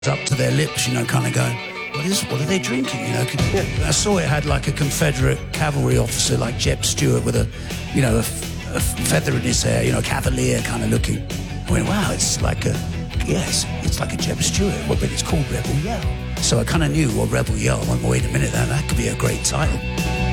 up to their lips, you know, kind of going, what are they drinking, you know? I saw it had like a Confederate cavalry officer like Jeb Stuart with a feather in his hair, you know, cavalier kind of looking. I went, wow, it's like a Jeb Stuart, but it's called Rebel Yell. So I kind of knew what Rebel Yell, I went, wait a minute, that could be a great title.